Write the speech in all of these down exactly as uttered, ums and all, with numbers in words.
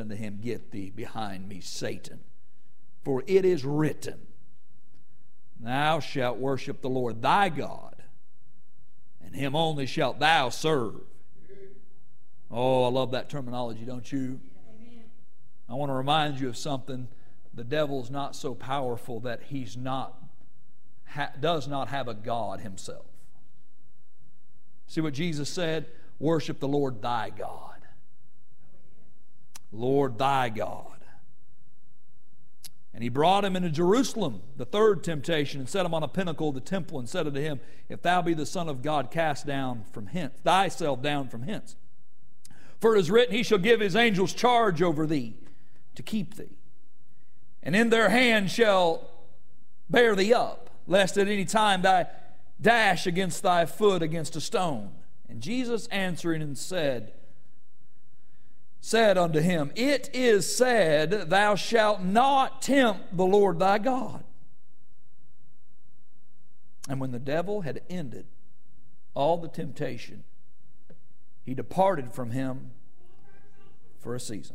unto him, Get thee behind me, Satan. For it is written, Thou shalt worship the Lord thy God, and him only shalt thou serve. Oh, I love that terminology, don't you? Amen. I want to remind you of something. The devil's not so powerful that he's not ha, does not have a God himself. See what Jesus said? Worship the Lord thy God. Lord thy God. And he brought him into Jerusalem, the third temptation, and set him on a pinnacle of the temple, and said unto him, If thou be the Son of God, cast down from hence, thyself down from hence. For it is written, He shall give His angels charge over thee, to keep thee. And in their hand shall bear thee up, lest at any time thou dash against thy foot against a stone. And Jesus answering and said, said unto him, It is said, Thou shalt not tempt the Lord thy God. And when the devil had ended all the temptation, he departed from him for a season.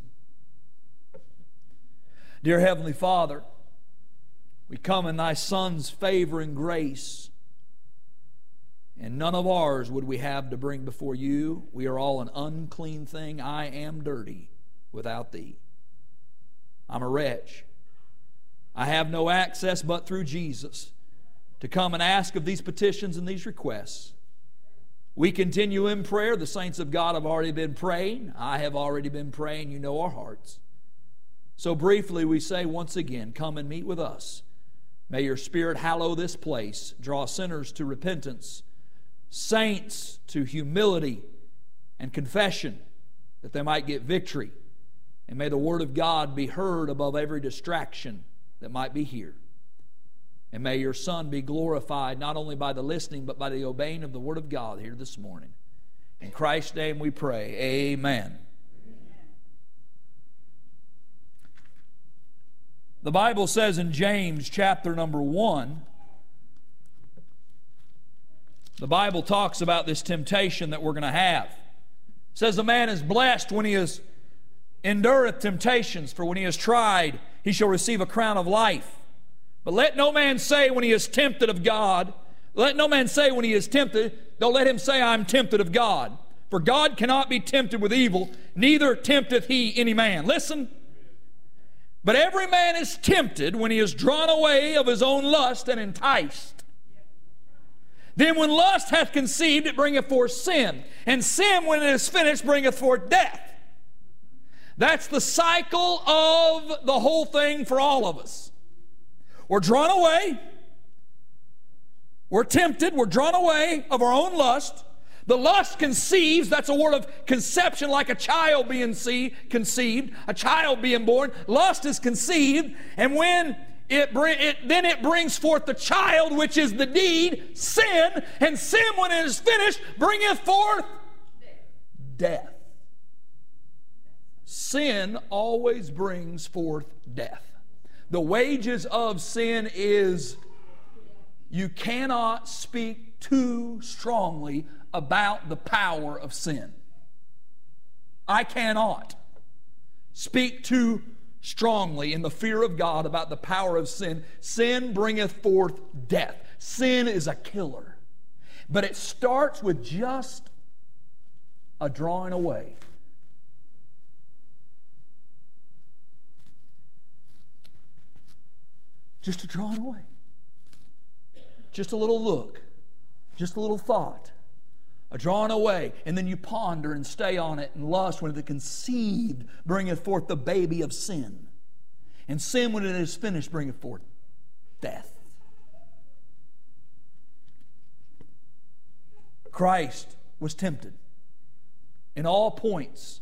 Dear Heavenly Father, we come in thy Son's favor and grace, and none of ours would we have to bring before you. We are all an unclean thing. I am dirty without thee. I'm a wretch. I have no access but through Jesus to come and ask of these petitions and these requests. We continue in prayer. The saints of God have already been praying. I have already been praying. You know our hearts. So briefly we say once again, come and meet with us. May your Spirit hallow this place, draw sinners to repentance, saints to humility and confession, that they might get victory. And may the Word of God be heard above every distraction that might be here. And may your Son be glorified not only by the listening but by the obeying of the Word of God here this morning. In Christ's name we pray. Amen. The Bible says in James chapter number one, the Bible talks about this temptation that we're going to have. It says, A man is blessed when he is endureth temptations, for when he is tried, he shall receive a crown of life. But let no man say when he is tempted of God, let no man say when he is tempted, don't let him say, I am tempted of God. For God cannot be tempted with evil, neither tempteth he any man. Listen. But every man is tempted when he is drawn away of his own lust and enticed. Then when lust hath conceived, it bringeth forth sin. And sin, when it is finished, bringeth forth death. That's the cycle of the whole thing for all of us. We're drawn away. We're tempted. We're drawn away of our own lust. The lust conceives. That's a word of conception, like a child being see, conceived, a child being born. Lust is conceived. And when It, bring, it then it brings forth the child, which is the deed, sin, and sin, when it is finished, bringeth forth death. Sin always brings forth death. The wages of sin is, you cannot speak too strongly about the power of sin. I cannot speak too strongly in the fear of God about the power of sin. Sin bringeth forth death. Sin is a killer. But it starts with just a drawing away. Just a drawing away. Just a little look. Just a little thought. A drawing away, and then you ponder and stay on it, and lust, when it is conceived, bringeth forth the baby of sin. And sin, when it is finished, bringeth forth death. Christ was tempted in all points.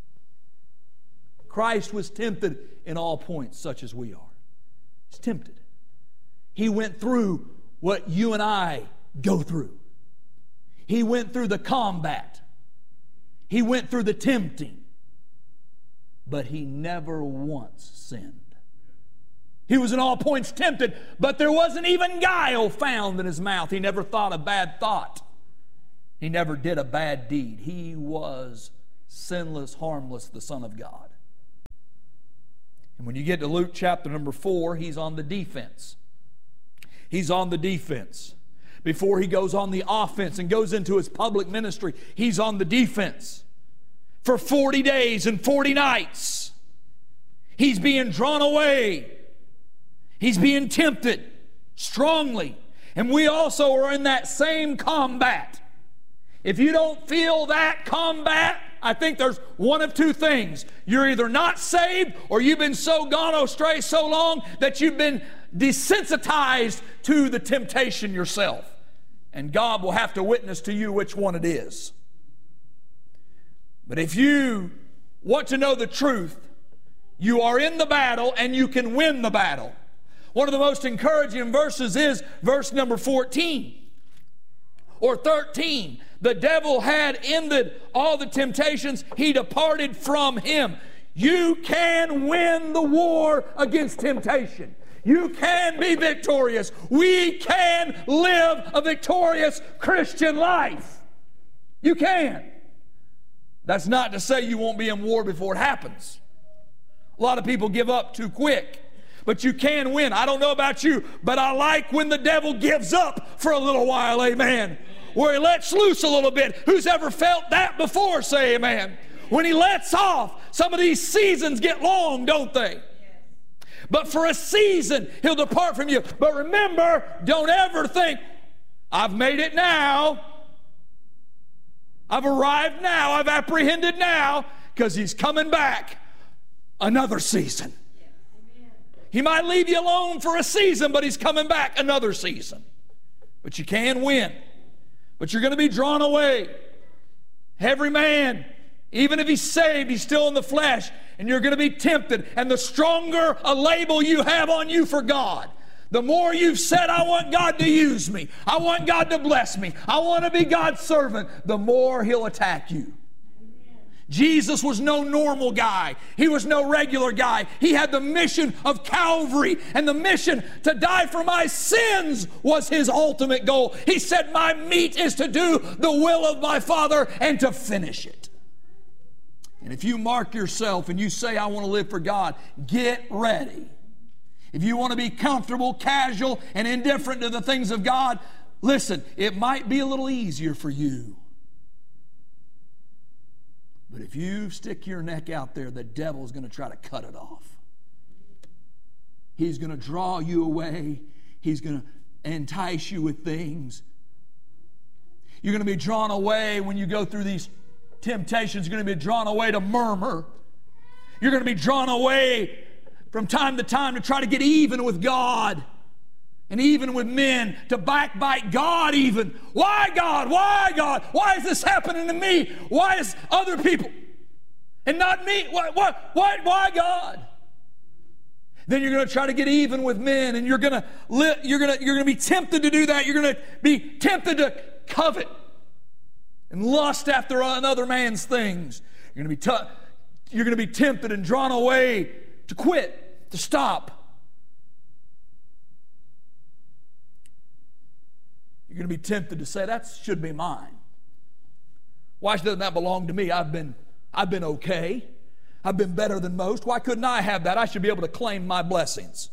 Christ was tempted in all points, such as we are. He's tempted. He went through what you and I go through. He went through the combat. He went through the tempting. But he never once sinned. He was in all points tempted, but there wasn't even guile found in his mouth. He never thought a bad thought. He never did a bad deed. He was sinless, harmless, the Son of God. And when you get to Luke chapter number four, he's on the defense. He's on the defense. Before he goes on the offense and goes into his public ministry, he's on the defense. For forty days and forty nights, he's being drawn away. He's being tempted strongly. And we also are in that same combat. If you don't feel that combat, I think there's one of two things. You're either not saved or you've been so gone astray so long that you've been desensitized to the temptation yourself. And God will have to witness to you which one it is. But if you want to know the truth, you are in the battle and you can win the battle. One of the most encouraging verses is verse number fourteen or thirteen. The devil had ended all the temptations. He departed from him. You can win the war against temptation. You can be victorious. We can live a victorious Christian life. You can. That's not to say you won't be in war before it happens. A lot of people give up too quick. But you can win. I don't know about you, but I like when the devil gives up for a little while, amen. Where he lets loose a little bit. Who's ever felt that before? Say amen. When he lets off, some of these seasons get long, don't they? But for a season, he'll depart from you. But remember, don't ever think, I've made it now. I've arrived now. I've apprehended now. Because he's coming back another season. He might leave you alone for a season, but he's coming back another season. But you can win. But you're going to be drawn away. Every man, even if he's saved, he's still in the flesh. And you're going to be tempted. And the stronger a label you have on you for God, the more you've said, I want God to use me. I want God to bless me. I want to be God's servant. The more he'll attack you. Jesus was no normal guy. He was no regular guy. He had the mission of Calvary, and the mission to die for my sins was his ultimate goal. He said, my meat is to do the will of my Father and to finish it. And if you mark yourself and you say, I want to live for God, get ready. If you want to be comfortable, casual, and indifferent to the things of God, listen, it might be a little easier for you. But if you stick your neck out there, the devil's going to try to cut it off. He's going to draw you away. He's going to entice you with things. You're going to be drawn away when you go through these temptations. You're going to be drawn away to murmur. You're going to be drawn away from time to time to try to get even with God. And even with men, to backbite God even. Why God? Why God? Why is this happening to me? Why is other people and not me? Why, why, why, why God? Then you're going to try to get even with men, and you're going to li- you're going to you're going to be tempted to do that. You're going to be tempted to covet and lust after another man's things. You're going to be t- you're going to be tempted and drawn away to quit, to stop. You're going to be tempted to say, that should be mine. Why doesn't that belong to me? I've been, I've been okay. I've been better than most. Why couldn't I have that? I should be able to claim my blessings.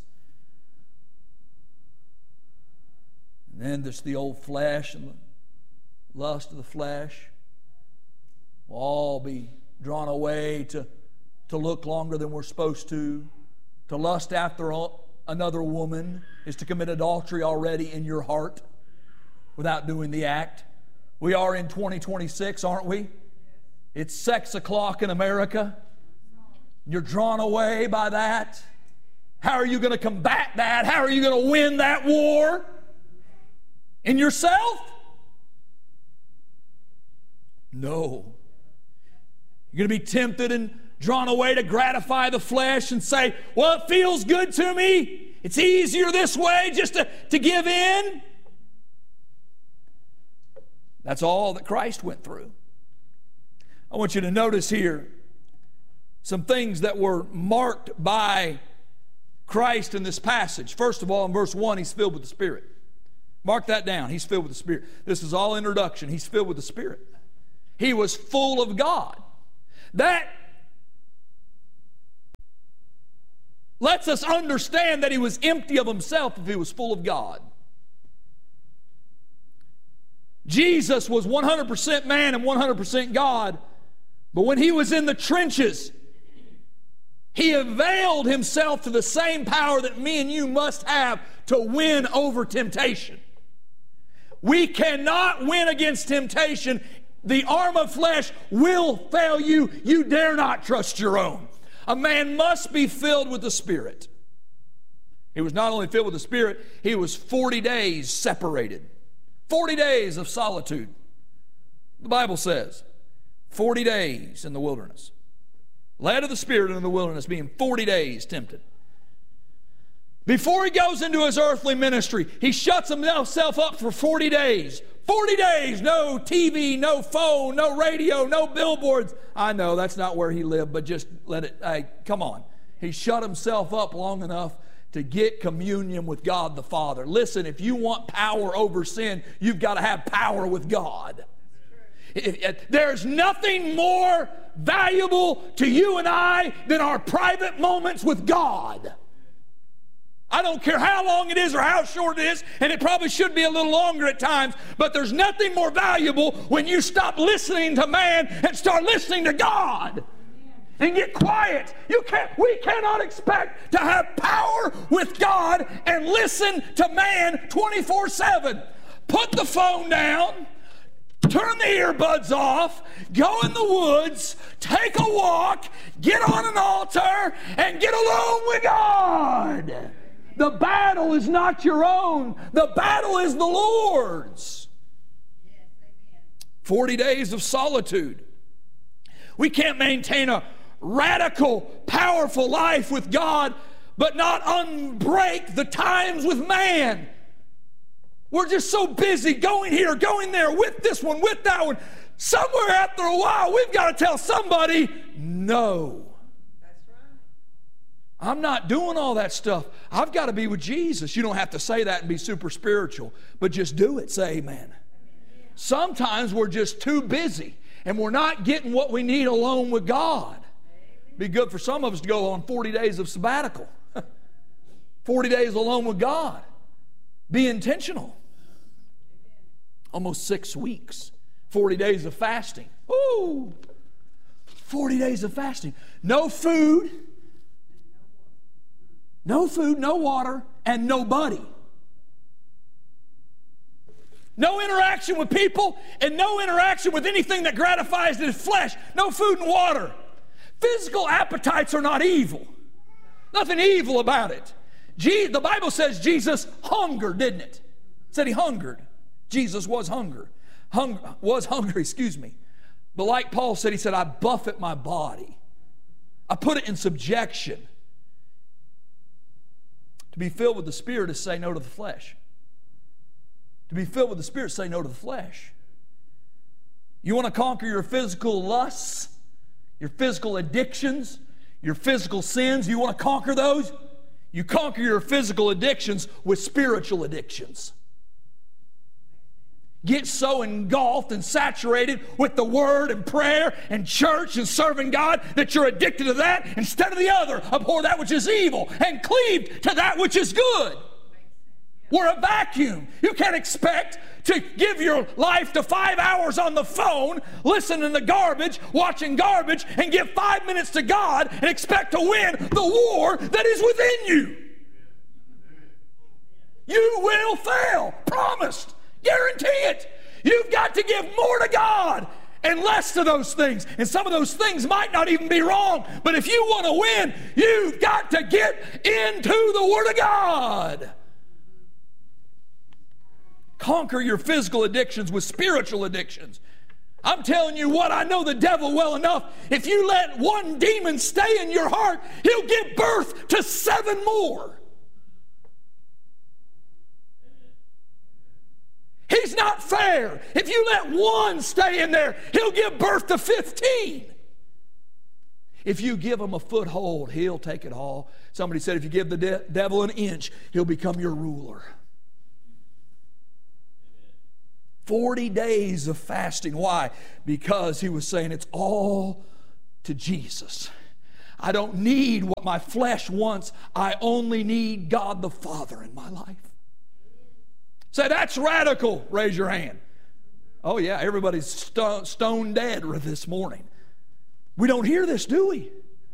And then there's the old flesh and the lust of the flesh. We'll all be drawn away to, to look longer than we're supposed to. To lust after another woman is to commit adultery already in your heart, without doing the act. We are in twenty twenty-six, aren't we? It's sex o'clock in America. You're drawn away by that. How are you going to combat that? How are you going to win that war? In yourself? No. You're going to be tempted and drawn away to gratify the flesh and say, well, it feels good to me. It's easier this way just to, to give in. That's all that Christ went through. I want you to notice here some things that were marked by Christ in this passage. First of all, in verse one, he's filled with the Spirit. Mark that down. He's filled with the Spirit. This is all introduction. He's filled with the Spirit. He was full of God. That lets us understand that he was empty of himself if he was full of God. Jesus was one hundred percent man and one hundred percent God, but when he was in the trenches, he availed himself to the same power that me and you must have to win over temptation. We cannot win against temptation. The arm of flesh will fail you. You dare not trust your own. A man must be filled with the Spirit. He was not only filled with the Spirit, he was forty days separated. forty days of solitude. The Bible says, forty days in the wilderness. Led of the Spirit in the wilderness, being forty days tempted. Before he goes into his earthly ministry, he shuts himself up for forty days. forty days, no T V, no phone, no radio, no billboards. I know that's not where he lived, but just let it, hey, come on. He shut himself up long enough to get communion with God the Father. Listen, if you want power over sin, you've got to have power with God. There's nothing more valuable to you and I than our private moments with God. I don't care how long it is or how short it is, and it probably should be a little longer at times, but there's nothing more valuable when you stop listening to man and start listening to God. And get quiet. You can't, we cannot expect to have power with God and listen to man twenty-four seven. Put the phone down, turn the earbuds off, go in the woods, take a walk, get on an altar, and get alone with God. The battle is not your own. The battle is the Lord's. forty days of solitude. We can't maintain a radical, powerful life with God, but not unbreak the times with man. We're just so busy going here, going there, with this one, with that one. Somewhere after a while, we've got to tell somebody, no. That's right. I'm not doing all that stuff. I've got to be with Jesus. You don't have to say that and be super spiritual, but just do it. Say amen. Sometimes we're just too busy and we're not getting what we need alone with God. Be good for some of us to go on forty days of sabbatical. forty days alone with God. Be intentional. Almost six weeks. forty days of fasting. Ooh! forty days of fasting. No food. No food, no water, and nobody. No interaction with people and no interaction with anything that gratifies his flesh. No food and water. Physical appetites are not evil. Nothing evil about it. Je- the Bible says Jesus hungered, didn't it? It said he hungered. Jesus was hunger. Hung- was hungry, excuse me. But like Paul said, he said, I buffet my body. I put it in subjection. To be filled with the Spirit is say no to the flesh. To be filled with the Spirit, say no to the flesh. You want to conquer your physical lusts, your physical addictions, your physical sins, you want to conquer those? You conquer your physical addictions with spiritual addictions. Get so engulfed and saturated with the Word and prayer and church and serving God that you're addicted to that instead of the other. Abhor that which is evil and cleave to that which is good. We're a vacuum. You can't expect to give your life to five hours on the phone, listening to garbage, watching garbage, and give five minutes to God and expect to win the war that is within you. You will fail. Promised. Guarantee it. You've got to give more to God and less to those things. And some of those things might not even be wrong. But if you want to win, you've got to get into the Word of God. Conquer your physical addictions with spiritual addictions. I'm telling you what, I know the devil well enough. If you let one demon stay in your heart, he'll give birth to seven more. He's not fair. If you let one stay in there, he'll give birth to fifteen. If you give him a foothold, he'll take it all. Somebody said if you give the de- devil an inch, he'll become your ruler. Forty days of fasting. Why? Because he was saying it's all to Jesus. I don't need what my flesh wants. I only need God the Father in my life. Say, that's radical. Raise your hand. Oh yeah, everybody's st- stone dead this morning. We don't hear this, do we?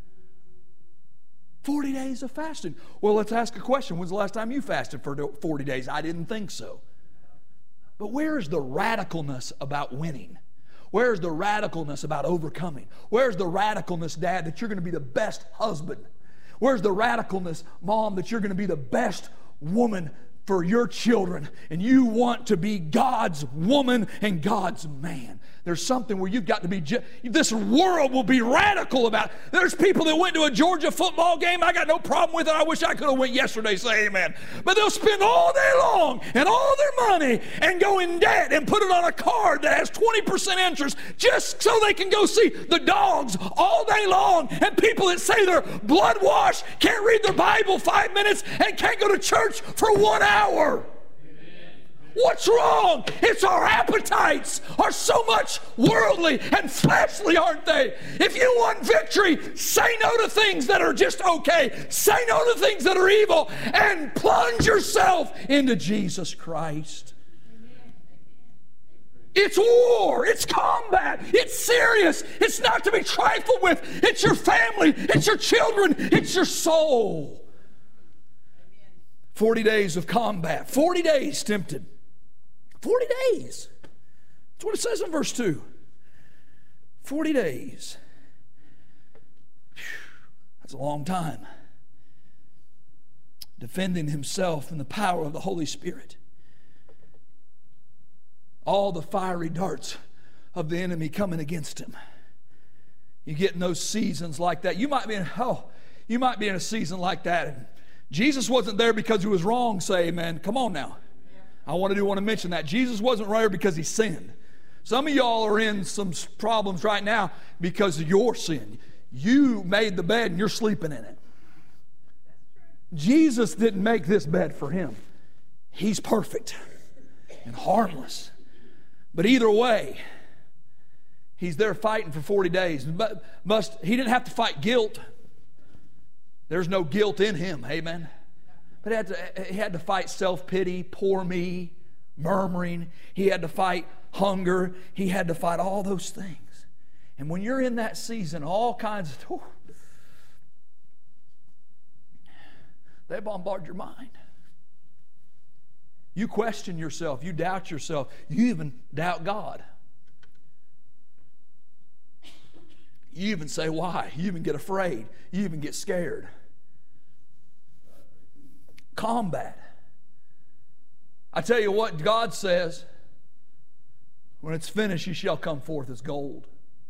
forty days of fasting. Well, let's ask a question. When's the last time you fasted for forty days? I didn't think so. But where is the radicalness about winning? Where's the radicalness about overcoming? Where's the radicalness, Dad, that you're going to be the best husband? Where's the radicalness, Mom, that you're going to be the best woman for your children and you want to be God's woman and God's man? There's something where you've got to be, this world will be radical about it. There's people that went to a Georgia football game. I got no problem with it. I wish I could have went yesterday, say amen. But they'll spend all day long and all their money and go in debt and put it on a card that has twenty percent interest just so they can go see the Dogs all day long. And people that say they're blood washed, can't read their Bible five minutes and can't go to church for one hour. What's wrong? It's our appetites are so much worldly and fleshly, aren't they? If you want victory, say no to things that are just okay. Say no to things that are evil and plunge yourself into Jesus Christ. It's war. It's combat. It's serious. It's not to be trifled with. It's your family. It's your children. It's your soul. forty days of combat. forty days tempted. forty days. That's what it says in verse two. forty days. Whew, that's a long time. Defending himself in the power of the Holy Spirit. All the fiery darts of the enemy coming against him. You get in those seasons like that. You might be in, oh, you might be in a season like that. And Jesus wasn't there because he was wrong, say amen. Come on now. I want to do want to mention that. Jesus wasn't there because he sinned. Some of y'all are in some problems right now because of your sin. You made the bed and you're sleeping in it. Jesus didn't make this bed for him. He's perfect and harmless. But either way, he's there fighting for forty days. But must he didn't have to fight guilt. There's no guilt in him. Amen. But he had to, he had to fight self-pity, poor me, murmuring. He had to fight hunger. He had to fight all those things. And when you're in that season, all kinds of, oh, they bombard your mind. You question yourself. You doubt yourself. You even doubt God. You even say, why? You even get afraid. You even get scared. Combat. I tell you what, God says, when it's finished, you shall come forth as gold.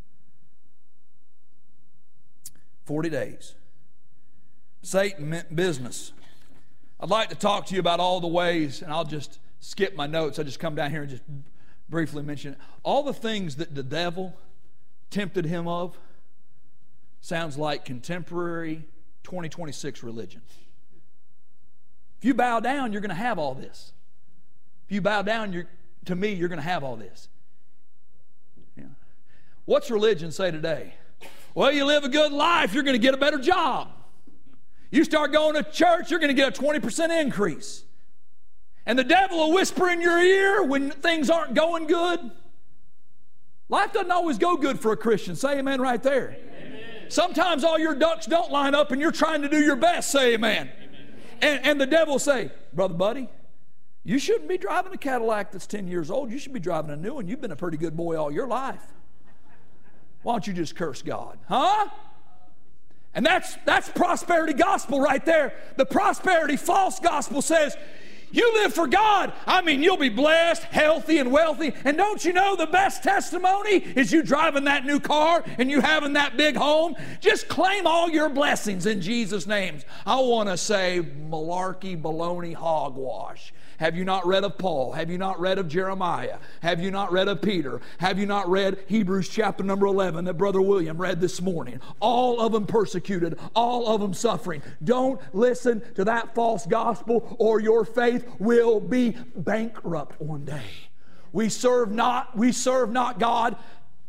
Forty days. Satan meant business. I'd like to talk to you about all the ways, and I'll just skip my notes. I'll just come down here and just briefly mention it. All the things that the devil tempted him of sounds like contemporary twenty twenty-six religion. If you bow down, you're going to have all this. If you bow down you're, to me, you're going to have all this. Yeah. What's religion say today? Well, you live a good life, you're going to get a better job. You start going to church, you're going to get a twenty percent increase. And the devil will whisper in your ear when things aren't going good. Life doesn't always go good for a Christian. Say amen right there. Amen. Sometimes all your ducks don't line up and you're trying to do your best. Say amen. Amen. And, and the devil will say, brother buddy, you shouldn't be driving a Cadillac that's ten years old. You should be driving a new one. You've been a pretty good boy all your life. Why don't you just curse God? Huh? And that's, that's prosperity gospel right there. The prosperity false gospel says, you live for God. I mean, you'll be blessed, healthy, and wealthy. And don't you know the best testimony is you driving that new car and you having that big home? Just claim all your blessings in Jesus' name. I want to say malarkey, baloney, hogwash. Have you not read of Paul? Have you not read of Jeremiah? Have you not read of Peter? Have you not read Hebrews chapter number eleven that Brother William read this morning? All of them persecuted, all of them suffering. Don't listen to that false gospel or your faith will be bankrupt one day. We serve not, we serve not God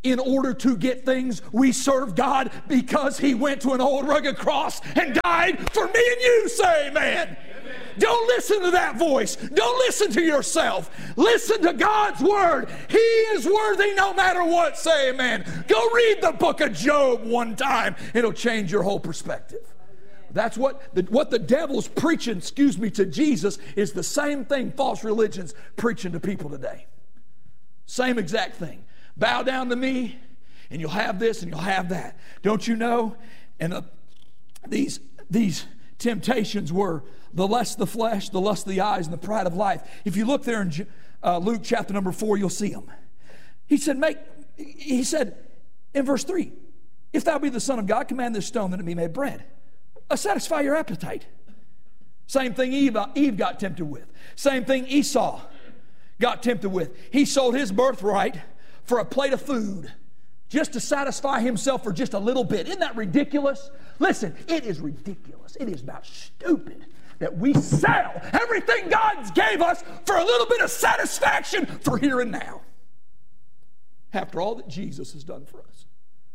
In order to get things, we serve God because He went to an old rugged cross and died for me and you. Say amen. Amen. Don't listen to that voice. Don't listen to yourself. Listen to God's Word. He is worthy no matter what. Say amen. Go read the book of Job one time. It'll change your whole perspective. That's what the, what the devil's preaching, excuse me, to Jesus is the same thing false religions preaching to people today. Same exact thing. Bow down to me, and you'll have this, and you'll have that. Don't you know? And uh, these, these temptations were the lust of the flesh, the lust of the eyes, and the pride of life. If you look there in uh, Luke chapter number four, you'll see them. He said, "Make." He said in verse three, "If thou be the Son of God, command this stone that it be made bread." Uh, satisfy your appetite. Same thing Eve, Eve got tempted with. Same thing Esau got tempted with. He sold his birthright for a plate of food just to satisfy himself for just a little bit. Isn't that ridiculous? Listen, it is ridiculous. It is about stupid that we sell everything God gave us for a little bit of satisfaction for here and now. After all that Jesus has done for us.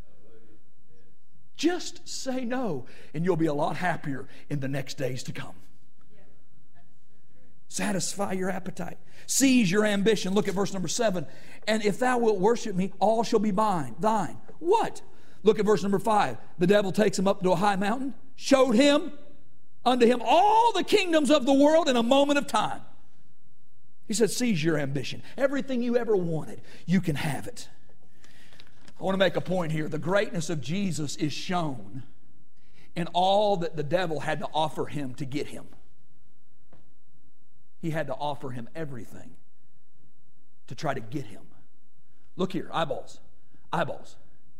Just say no, and you'll be a lot happier in the next days to come. Satisfy your appetite. Seize your ambition. Look at verse number seven. "And if thou wilt worship me, all shall be mine, thine." What? Look at verse number five. The devil takes him up to a high mountain, showed him unto him all the kingdoms of the world in a moment of time. He said, seize your ambition. Everything you ever wanted, you can have it. I want to make a point here. The greatness of Jesus is shown in all that the devil had to offer him to get him. He had to offer him everything to try to get him. Look here, eyeballs. Eyeballs.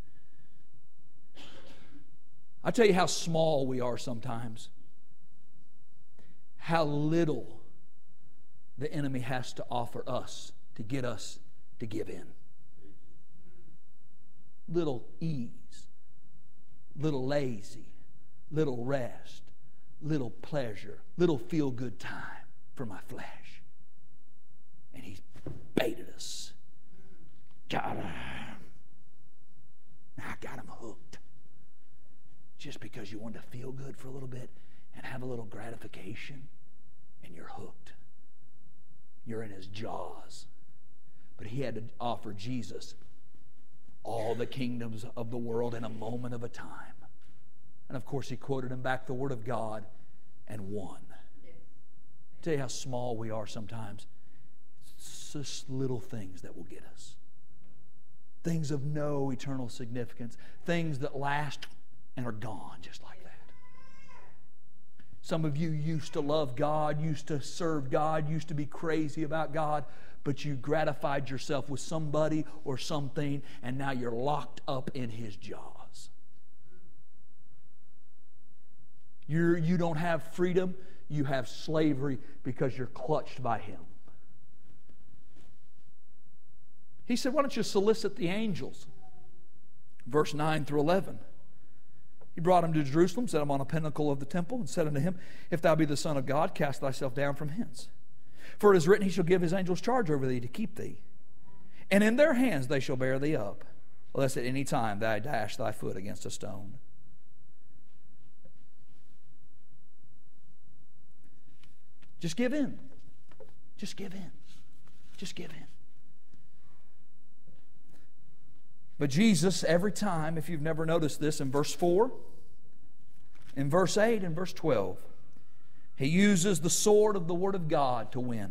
I tell you how small we are sometimes. How little the enemy has to offer us to get us to give in. Little ease, little lazy, little rest, little pleasure, little feel-good time for my flesh. And he's baited us. Got him. I got him hooked. Just because you want to feel good for a little bit and have a little gratification, and you're hooked. You're in his jaws. But he had to offer Jesus all the kingdoms of the world in a moment of a time. And of course he quoted him back the Word of God and won. Tell you how small we are sometimes. It's just little things that will get us. Things of no eternal significance. Things that last and are gone just like that. Some of you used to love God, used to serve God, used to be crazy about God, but you gratified yourself with somebody or something, and now you're locked up in his jaws. You're, you don't have freedom. You have slavery because you're clutched by him. He said, why don't you solicit the angels? Verse nine through eleven. He brought him to Jerusalem, set him on a pinnacle of the temple, and said unto him, if thou be the Son of God, cast thyself down from hence. For it is written, he shall give his angels charge over thee to keep thee. And in their hands they shall bear thee up, lest at any time thou dash thy foot against a stone. Just give in. Just give in. Just give in. But Jesus, every time, if you've never noticed this, in verse four, in verse eight, and verse twelve, he uses the sword of the Word of God to win.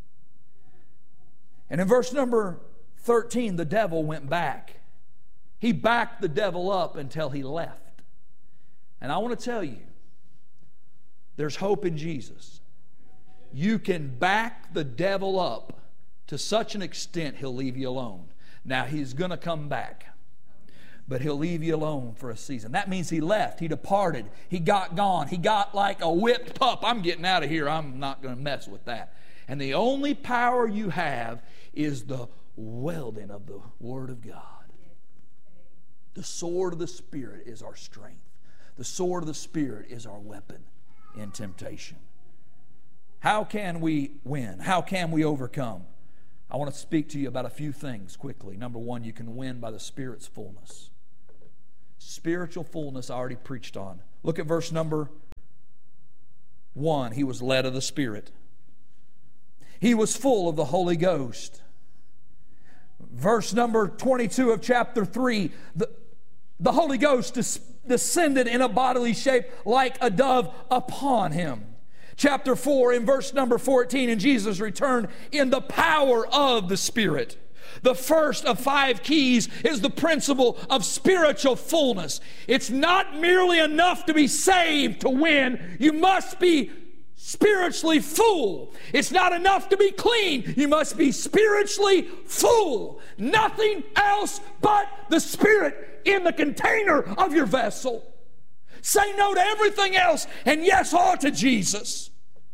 And in verse number thirteen, the devil went back. He backed the devil up until he left. And I want to tell you, there's hope in Jesus. You can back the devil up to such an extent he'll leave you alone. Now, he's going to come back, but he'll leave you alone for a season. That means he left. He departed. He got gone. He got like a whipped pup. I'm getting out of here. I'm not going to mess with that. And the only power you have is the welding of the Word of God. The sword of the Spirit is our strength. The sword of the Spirit is our weapon in temptation. How can we win? How can we overcome? I want to speak to you about a few things quickly. Number one, you can win by the Spirit's fullness. Spiritual fullness I already preached on. Look at verse number one. He was led of the Spirit. He was full of the Holy Ghost. Verse number twenty-two of chapter three, the, the Holy Ghost des- descended in a bodily shape like a dove upon him. Chapter four, in verse number fourteen, and Jesus returned in the power of the Spirit. The first of five keys is the principle of spiritual fullness. It's not merely enough to be saved to win. You must be spiritually full. It's not enough to be clean. You must be spiritually full. Nothing else but the Spirit in the container of your vessel. Say no to everything else and yes all to Jesus.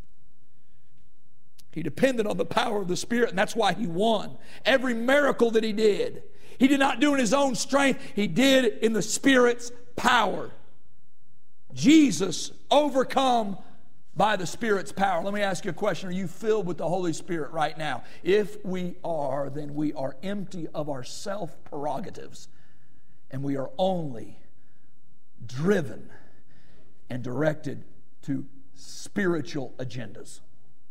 He depended on the power of the Spirit, and that's why he won. Every miracle that he did, he did not do in his own strength. He did in the Spirit's power. Jesus overcome by the Spirit's power. Let me ask you a question. Are you filled with the Holy Spirit right now? If we are, then we are empty of our self-prerogatives, and we are only driven and directed to spiritual agendas.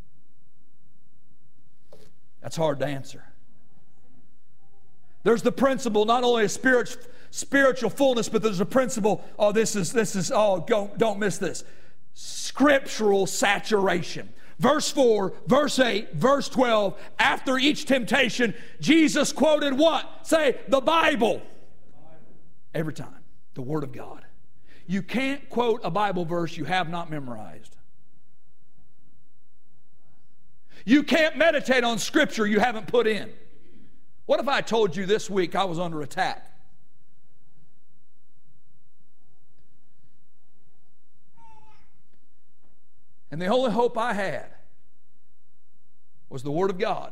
That's hard to answer. There's the principle, not only of spirit, spiritual fullness, but there's a principle, oh, this is, this is, oh, don't, don't miss this. Scriptural saturation. Verse four, verse eight, verse twelve, after each temptation, Jesus quoted what? Say, the Bible. Every time. The Word of God. You can't quote a Bible verse you have not memorized. You can't meditate on Scripture you haven't put in. What if I told you this week I was under attack? And the only hope I had was the Word of God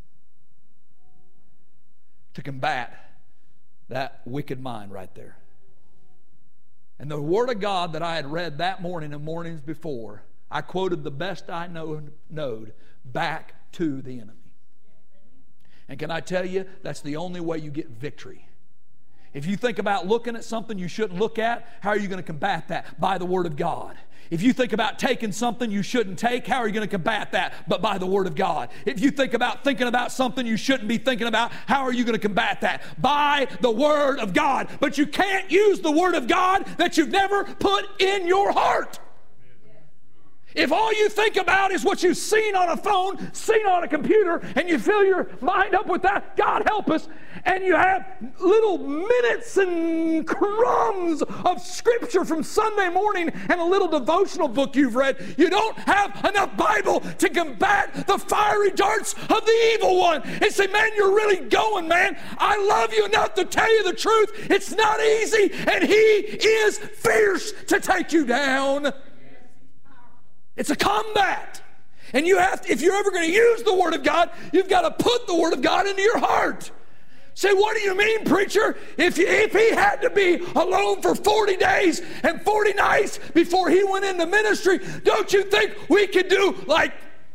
to combat that wicked mind right there. And the Word of God that I had read that morning and mornings before, I quoted the best I know, knowed back to the enemy. And can I tell you, that's the only way you get victory. If you think about looking at something you shouldn't look at, how are you going to combat that? By the Word of God. If you think about taking something you shouldn't take, how are you going to combat that? But by the Word of God. If you think about thinking about something you shouldn't be thinking about, how are you going to combat that? By the Word of God. But you can't use the Word of God that you've never put in your heart. If all you think about is what you've seen on a phone, seen on a computer, and you fill your mind up with that, God help us, and you have little minutes and crumbs of Scripture from Sunday morning and a little devotional book you've read, you don't have enough Bible to combat the fiery darts of the evil one. And say, man, you're really going, man. I love you enough to tell you the truth. It's not easy, and He is fierce to take you down. It's a combat. And you have to, if you're ever going to use the Word of God, you've got to put the Word of God into your heart. Say, what do you mean, preacher? If, you, if he had to be alone for forty days and forty nights before he went into ministry, don't you think we could do like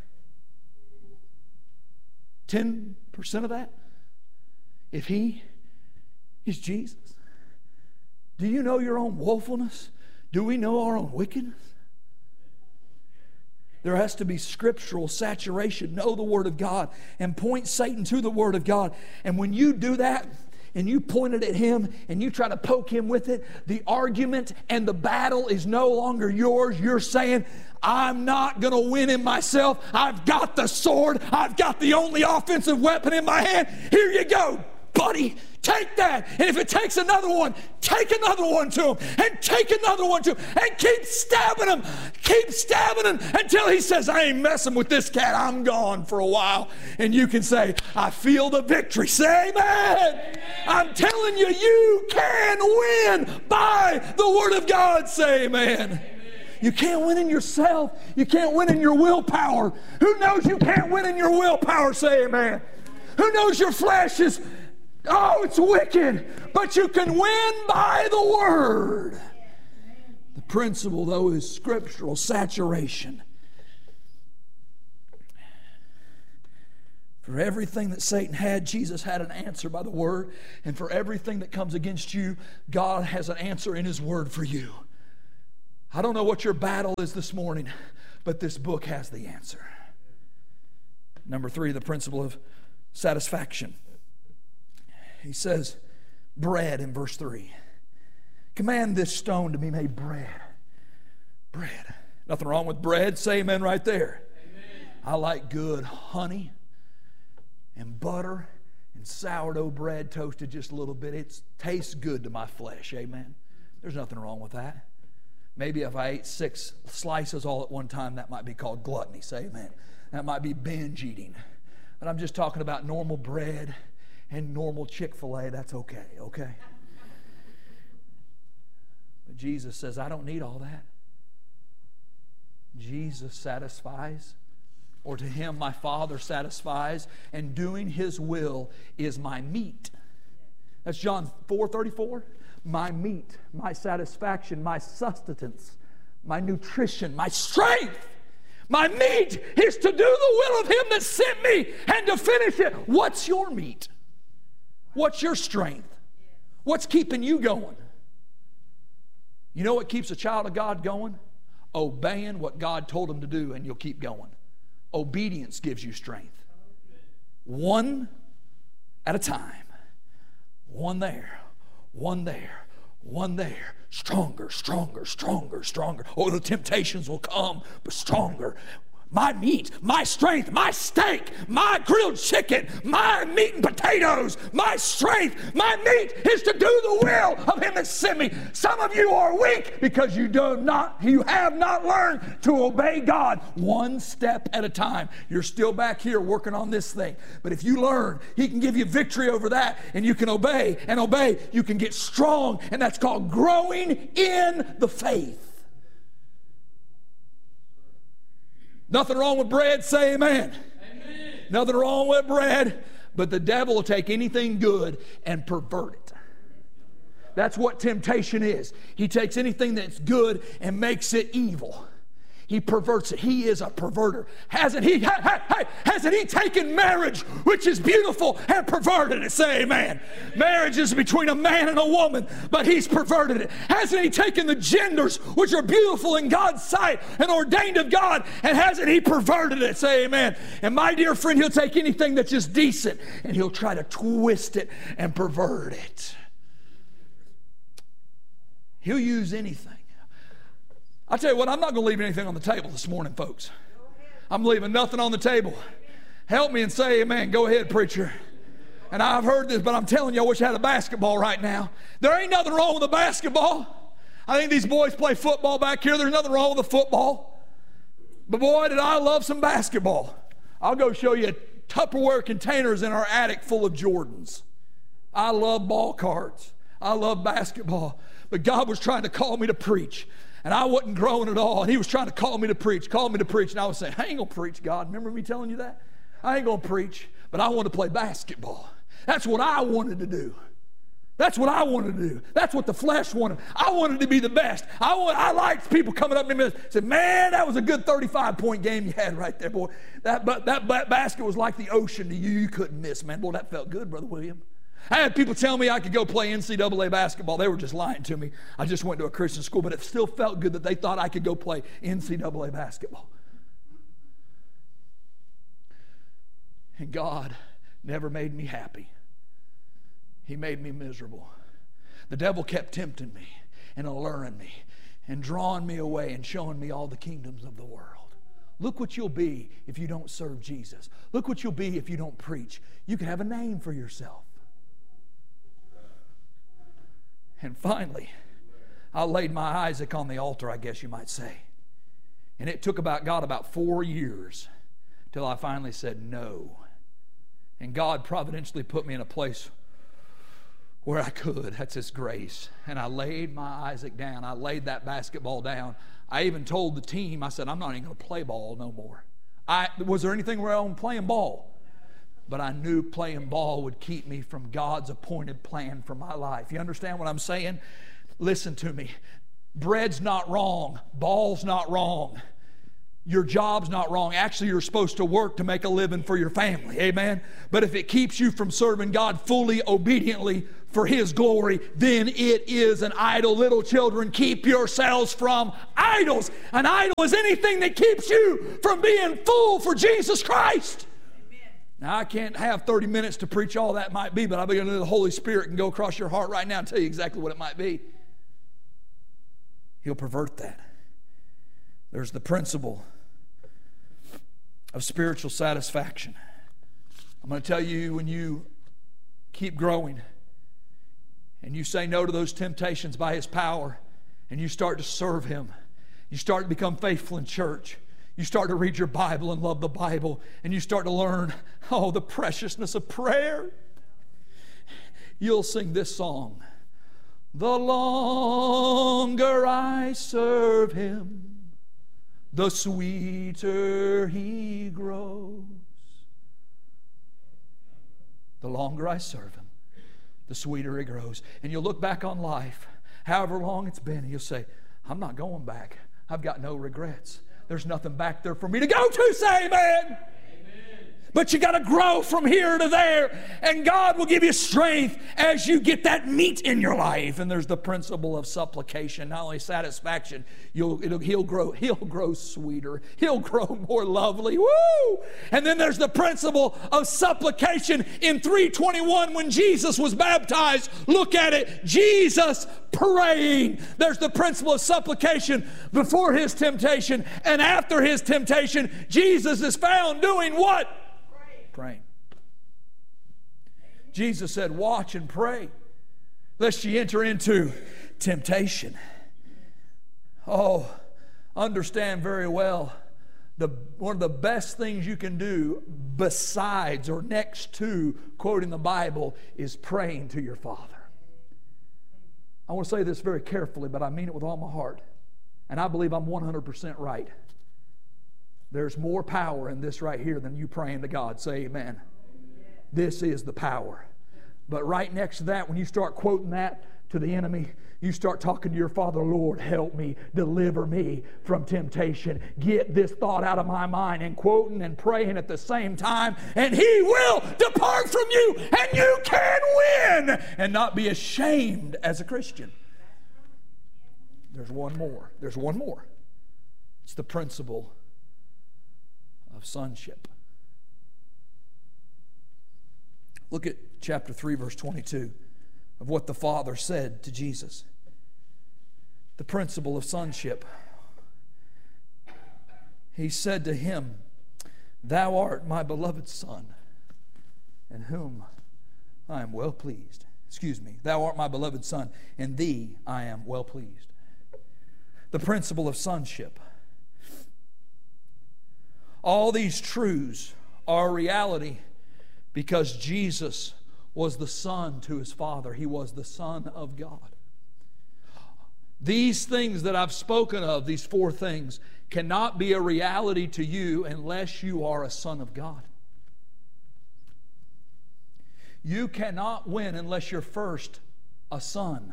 ten percent of that? If He is Jesus. Do you know your own woefulness? Do we know our own wickedness? There has to be scriptural saturation. Know the Word of God and point Satan to the Word of God. And when you do that and you point it at him and you try to poke him with it, the argument and the battle is no longer yours. You're saying, I'm not going to win in myself. I've got the sword. I've got the only offensive weapon in my hand. Here you go, buddy. Take that. And if it takes another one, take another one to him. And take another one to him. And keep stabbing him. Keep stabbing him until he says, I ain't messing with this cat. I'm gone for a while. And you can say, I feel the victory. Say amen. Amen. I'm telling you, you can win by the Word of God. Say amen. Amen. You can't win in yourself. You can't win in your willpower. Who knows you can't win in your willpower? Say amen. Who knows your flesh is... oh, it's wicked, but you can win by the Word. The principle, though, is scriptural saturation. For everything that Satan had, Jesus had an answer by the Word. And for everything that comes against you, God has an answer in His Word for you. I don't know what your battle is this morning, but this book has the answer. Number three, the principle of satisfaction. He says, bread in verse three. Command this stone to be made bread. Bread. Nothing wrong with bread. Say amen right there. Amen. I like good honey and butter and sourdough bread toasted just a little bit. It tastes good to my flesh. Amen. There's nothing wrong with that. Maybe if I ate six slices all at one time, that might be called gluttony. Say amen. That might be binge eating. But I'm just talking about normal bread and normal Chick-fil-A. That's okay, okay? But Jesus says, I don't need all that. Jesus satisfies, or to Him my Father satisfies, and doing His will is my meat. That's John four thirty-four. My meat, my satisfaction, my sustenance, my nutrition, my strength. My meat is to do the will of Him that sent me and to finish it. What's your meat? What's your strength? What's keeping you going? You know what keeps a child of God going? Obeying what God told him to do, and you'll keep going. Obedience gives you strength. One at a time. One there, one there, one there. Stronger, stronger, stronger, stronger. Oh, the temptations will come, but stronger. My meat, my strength, my steak, my grilled chicken, my meat and potatoes, my strength, my meat is to do the will of Him that sent me. Some of you are weak because you do not, you have not learned to obey God one step at a time. You're still back here working on this thing. But if you learn, He can give you victory over that, and you can obey and obey. You can get strong, and that's called growing in the faith. Nothing wrong with bread, say amen. Amen. Nothing wrong with bread, but the devil will take anything good and pervert it. That's what temptation is. He takes anything that's good and makes it evil. He perverts it. He is a perverter. Hasn't he, hey, hey, hey, hasn't he taken marriage, which is beautiful, and perverted it? Say amen. Amen. Marriage is between a man and a woman, but He's perverted it. Hasn't He taken the genders, which are beautiful in God's sight and ordained of God, and hasn't He perverted it? Say amen. And my dear friend, He'll take anything that's just decent, and He'll try to twist it and pervert it. He'll use anything. I tell you what, I'm not going to leave anything on the table this morning, folks. I'm leaving nothing on the table. Help me and say amen. Go ahead, preacher. And I've heard this, but I'm telling you, I wish I had a basketball right now. There ain't nothing wrong with a basketball. I think these boys play football back here. There's nothing wrong with a football. But boy, did I love some basketball. I'll go show you Tupperware containers in our attic full of Jordans. I love ball cards. I love basketball. But God was trying to call me to preach. And I wasn't growing at all. And He was trying to call me to preach, call me to preach. And I was saying, I ain't going to preach, God. Remember me telling you that? I ain't going to preach, but I want to play basketball. That's what I wanted to do. That's what I wanted to do. That's what the flesh wanted. I wanted to be the best. I want, I liked people coming up to me and said, man, that was a good thirty-five point game you had right there, boy. That, but, that, that basket was like the ocean to you. You couldn't miss, man. Boy, that felt good, Brother William. I had people tell me I could go play N C double A basketball. They were just lying to me. I just went to a Christian school, but it still felt good that they thought I could go play N C double A basketball. And God never made me happy. He made me miserable. The devil kept tempting me and alluring me and drawing me away and showing me all the kingdoms of the world. Look what you'll be if you don't serve Jesus. Look what you'll be if you don't preach. You can have a name for yourself. And finally, I laid my Isaac on the altar, I guess you might say. And it took about God about four years till I finally said no. And God providentially put me in a place where I could. That's His grace. And I laid my Isaac down. I laid that basketball down. I even told the team, I said, I'm not even going to play ball no more. I, was there anything wrong with playing ball? But I knew playing ball would keep me from God's appointed plan for my life. You understand what I'm saying? Listen to me. Bread's not wrong. Ball's not wrong. your job's not wrong. Actually, you're supposed to work to make a living for your family. Amen? But if it keeps you from serving God fully, obediently, for His glory, then it is an idol. Little children, keep yourselves from idols. An idol is anything that keeps you from being full for Jesus Christ. Amen. Now, I can't have thirty minutes to preach all that might be, but I believe the Holy Spirit can go across your heart right now and tell you exactly what it might be. He'll pervert that. There's the principle of spiritual satisfaction. I'm going to tell you, when you keep growing and you say no to those temptations by His power and you start to serve Him, you start to become faithful in church, you start to read your Bible and love the Bible, and you start to learn, oh, the preciousness of prayer, you'll sing this song. The longer I serve Him, the sweeter He grows. The longer I serve Him, the sweeter He grows. And you'll look back on life, however long it's been, and you'll say, I'm not going back. I've got no regrets. There's nothing back there for me to go to. Say amen. But you got to grow from here to there, and God will give you strength as you get that meat in your life. And there's the principle of supplication, not only satisfaction. You'll, it'll, he'll grow. He'll grow sweeter. He'll grow more lovely. Woo! And then there's the principle of supplication in three twenty-one when Jesus was baptized. Look at it. Jesus praying. There's the principle of supplication before His temptation and after His temptation. Jesus is found doing what? Praying. Jesus said, watch and pray lest ye enter into temptation. Oh, understand very well, the, one of the best things you can do besides or next to quoting the Bible is praying to your Father. I want to say this very carefully, but I mean it with all my heart. And I believe I'm one hundred percent right. There's more power in this right here than you praying to God. Say amen. Amen. This is the power. But right next to that, when you start quoting that to the enemy, you start talking to your Father, Lord, help me, deliver me from temptation. Get this thought out of my mind, and quoting and praying at the same time, and He will depart from you, and you can win and not be ashamed as a Christian. There's one more. There's one more. It's the principle of sonship. Look at chapter three, verse twenty-two of what the Father said to Jesus. The principle of sonship. He said to Him, Thou art my beloved Son, in whom I am well pleased. Excuse me. Thou art my beloved Son, in Thee I am well pleased. The principle of sonship. All these truths are a reality because Jesus was the Son to His Father. He was the Son of God. These things that I've spoken of, these four things, cannot be a reality to you unless you are a son of God. You cannot win unless you're first a son.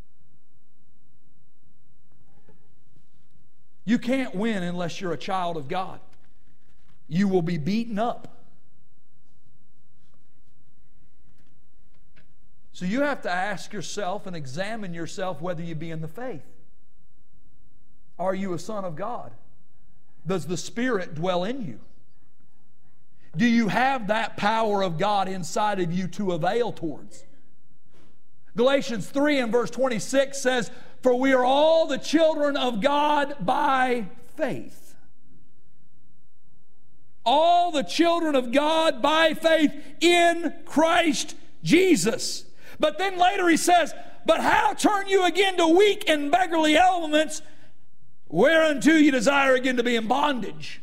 You can't win unless you're a child of God. You will be beaten up. So you have to ask yourself and examine yourself whether you be in the faith. Are you a son of God? Does the Spirit dwell in you? Do you have that power of God inside of you to avail towards? Galatians three and verse twenty-six says, For we are all the children of God by faith. All the children of God by faith in Christ Jesus. But then later he says, But how turn you again to weak and beggarly elements, whereunto you desire again to be in bondage?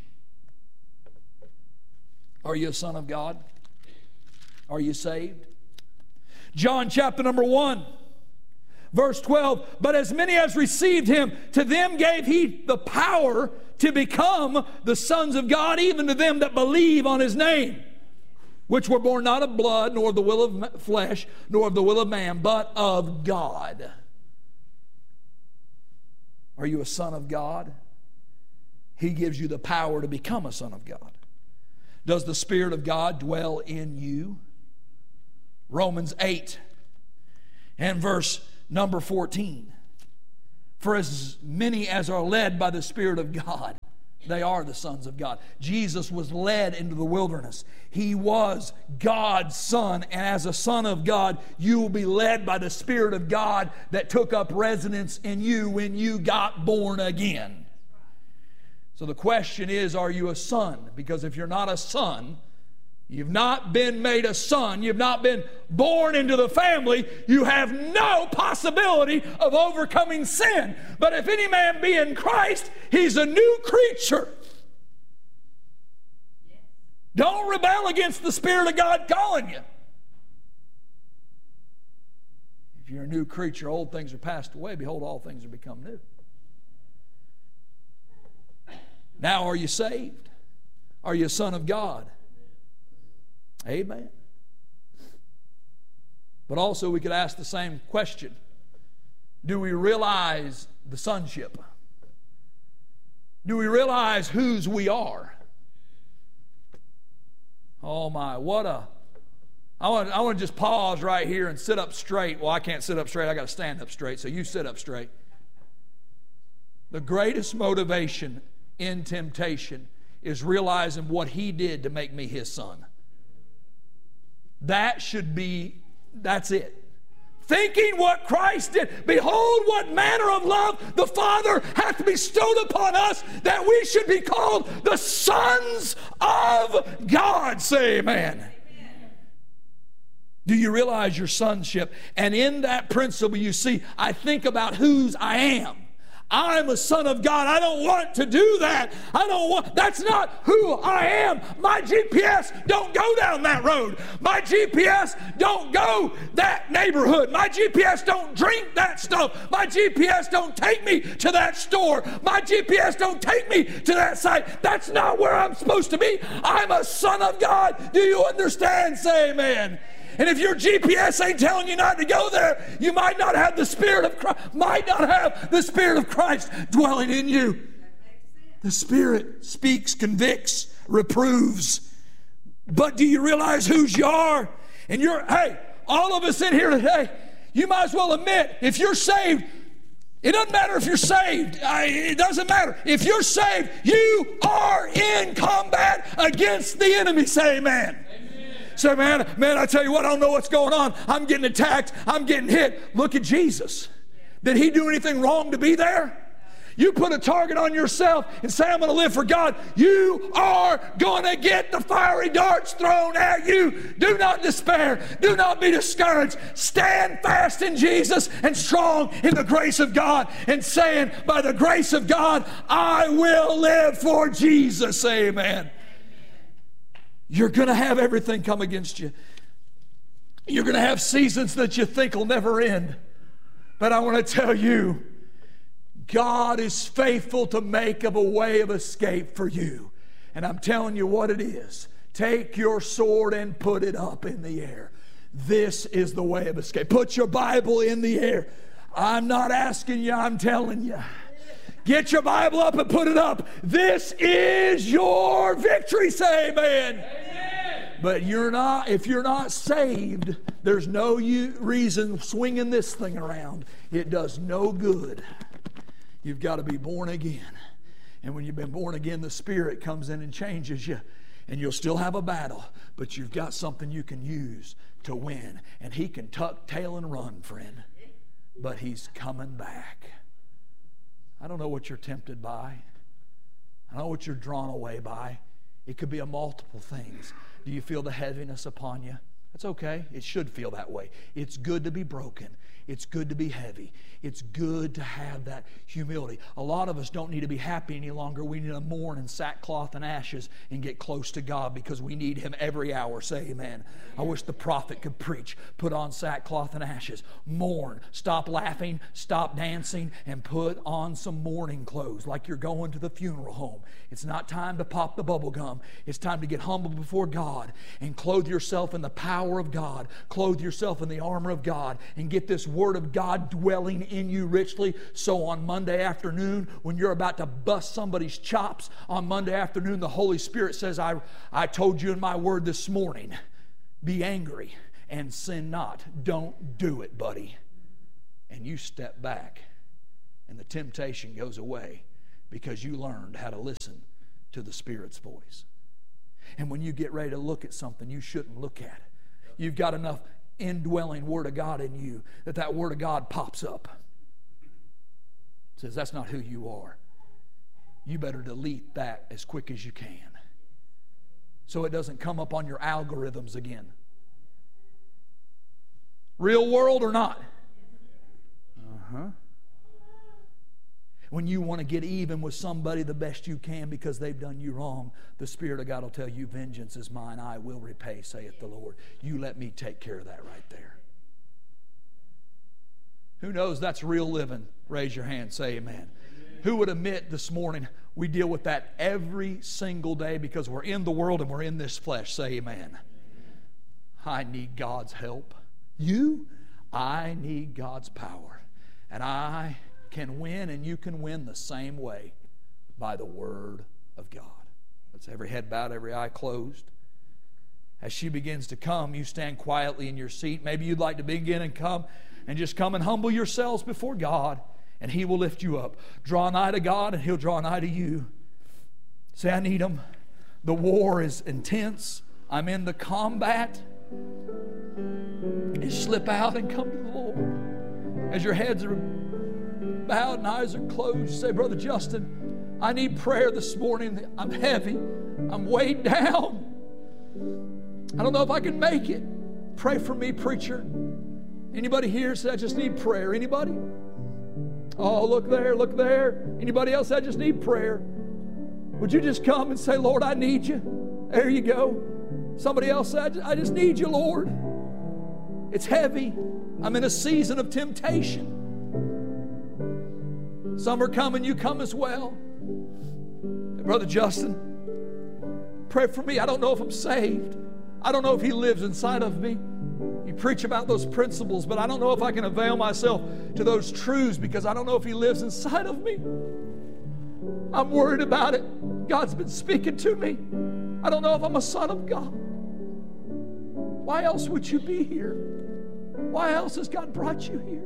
Are you a son of God? Are you saved? John chapter number one, verse twelve, But as many as received Him, to them gave He the power to become the sons of God, even to them that believe on His name, which were born not of blood, nor of the will of flesh, nor of the will of man, but of God. Are you a son of God? He gives you the power to become a son of God. Does the Spirit of God dwell in you? Romans eight and verse number fourteen. For as many as are led by the Spirit of God, they are the sons of God. Jesus was led into the wilderness. He was God's son, and as a son of God, you will be led by the Spirit of God that took up residence in you when you got born again. So the question is, are you a son? Because if you're not a son, you've not been made a son, you've not been born into the family, you have no possibility of overcoming sin. But if any man be in Christ, he's a new creature. Yes. Don't rebel against the Spirit of God calling you. If you're a new creature, old things are passed away. Behold, all things are become new. Now are you saved? Are you a son of God? Amen. But also we could ask the same question. Do we realize the sonship? Do we realize whose we are? Oh my, what a... I want, I want to just pause right here and sit up straight. Well, I can't sit up straight. I got to stand up straight, so you sit up straight. The greatest motivation in temptation is realizing what He did to make me His son. That should be, that's it. Thinking what Christ did. Behold, what manner of love the Father hath bestowed upon us, that we should be called the sons of God. Say amen. Amen. Do you realize your sonship? And in that principle, you see, I think about whose I am. I'm a son of God. I don't want to do that. I don't want, that's not who I am. My G P S don't go down that road. My G P S don't go that neighborhood. My G P S don't drink that stuff. My G P S don't take me to that store. My G P S don't take me to that site. That's not where I'm supposed to be. I'm a son of God. Do you understand? Say amen. And if your G P S ain't telling you not to go there, you might not have the Spirit of Christ, might not have the Spirit of Christ dwelling in you. The Spirit speaks, convicts, reproves. But do you realize whose you are? And you're, hey, all of us in here today, you might as well admit, if you're saved, it doesn't matter if you're saved. I, it doesn't matter. If you're saved, you are in combat against the enemy. Say amen. Say, man, man, I tell you what, I don't know what's going on. I'm getting attacked. I'm getting hit. Look at Jesus. Did He do anything wrong to be there? You put a target on yourself and say, I'm going to live for God. You are going to get the fiery darts thrown at you. Do not despair. Do not be discouraged. Stand fast in Jesus and strong in the grace of God, and saying, by the grace of God, I will live for Jesus. Amen. You're going to have everything come against you. You're going to have seasons that you think will never end. But I want to tell you, God is faithful to make of a way of escape for you. And I'm telling you what it is. Take your sword and put it up in the air. This is the way of escape. Put your Bible in the air. I'm not asking you, I'm telling you. Get your Bible up and put it up. This is your victory. Say amen. Amen. But you're not, if you're not saved, there's no reason swinging this thing around. It does no good. You've got to be born again. And when you've been born again, the Spirit comes in and changes you. And you'll still have a battle, but you've got something you can use to win. And He can tuck tail and run, friend. But He's coming back. I don't know what you're tempted by. I don't know what you're drawn away by. It could be a multiple things. Do you feel the heaviness upon you? That's okay. It should feel that way. It's good to be broken. It's good to be heavy. It's good to have that humility. A lot of us don't need to be happy any longer. We need to mourn in sackcloth and ashes and get close to God, because we need Him every hour. Say amen. I wish the prophet could preach. Put on sackcloth and ashes. Mourn. Stop laughing. Stop dancing. And put on some mourning clothes like you're going to the funeral home. It's not time to pop the bubble gum. It's time to get humble before God and clothe yourself in the power power of God. Clothe yourself in the armor of God and get this Word of God dwelling in you richly. So on Monday afternoon, when you're about to bust somebody's chops, on Monday afternoon, the Holy Spirit says, I, I told you in my Word this morning, be angry and sin not. Don't do it, buddy. And you step back and the temptation goes away because you learned how to listen to the Spirit's voice. And when you get ready to look at something, you shouldn't look at it. You've got enough indwelling Word of God in you that that Word of God pops up. It says, that's not who you are. You better delete that as quick as you can so it doesn't come up on your algorithms again. Real world or not? Uh-huh. When you want to get even with somebody the best you can because they've done you wrong, the Spirit of God will tell you, vengeance is mine, I will repay, saith the Lord. You let me take care of that right there. Who knows that's real living? Raise your hand, say amen. Amen. Who would admit this morning we deal with that every single day because we're in the world and we're in this flesh? Say amen. I need God's help. You? I need God's power. And I can win, and you can win the same way by the Word of God. Let's every head bowed, every eye closed. As she begins to come, you stand quietly in your seat. Maybe you'd like to begin and come and just come and humble yourselves before God, and He will lift you up. Draw nigh to God, and He'll draw nigh to you. Say, I need Him. The war is intense. I'm in the combat. Just slip out and come to the Lord. As your heads are bowed and eyes are closed, say, Brother Justin, I need prayer this morning. I'm heavy. I'm weighed down. I don't know if I can make it. Pray for me, preacher. Anybody here say, I just need prayer? Anybody? Oh, look there, look there. Anybody else? I just need prayer. Would you just come and say, Lord, I need you? There you go. Somebody else say, I just, I just need you, Lord. It's heavy. I'm in a season of temptation. Some are coming, you come as well. Brother Justin, pray for me. I don't know if I'm saved. I don't know if He lives inside of me. You preach about those principles, but I don't know if I can avail myself to those truths because I don't know if He lives inside of me. I'm worried about it. God's been speaking to me. I don't know if I'm a son of God. Why else would you be here? Why else has God brought you here?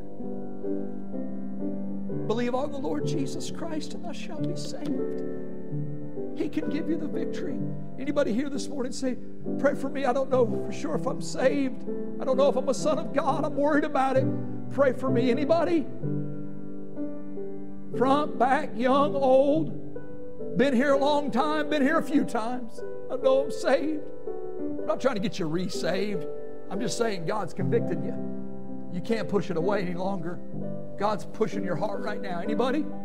Believe on the Lord Jesus Christ and thou shalt be saved. He can give you the victory. Anybody here this morning say, pray for me. I don't know for sure if I'm saved. I don't know if I'm a son of God. I'm worried about it. Pray for me. Anybody? Front, back, young, old. Been here a long time. Been here a few times. I know I'm saved. I'm not trying to get you re-saved. I'm just saying God's convicted you. You can't push it away any longer. God's pushing your heart right now. Anybody?